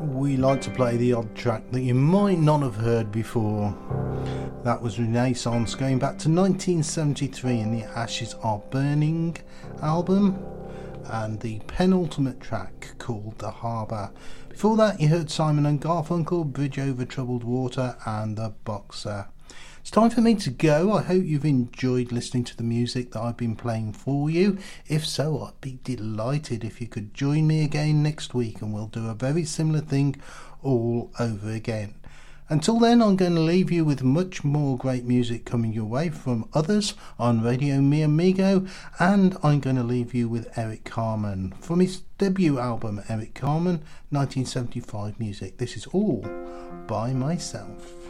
We like to play the odd track that you might not have heard before. That was Renaissance going back to 1973 in the Ashes Are Burning album, and the penultimate track called The Harbour. Before that you heard Simon and Garfunkel, Bridge Over Troubled Water, and The Boxer. It's time for me to go. I hope you've enjoyed listening to the music that I've been playing for you. If so, I'd be delighted if you could join me again next week and we'll do a very similar thing all over again. Until then, I'm going to leave you with much more great music coming your way from others on Radio Mi Amigo, and I'm going to leave you with Eric Carmen from his debut album, Eric Carmen, 1975 music. This is All By Myself.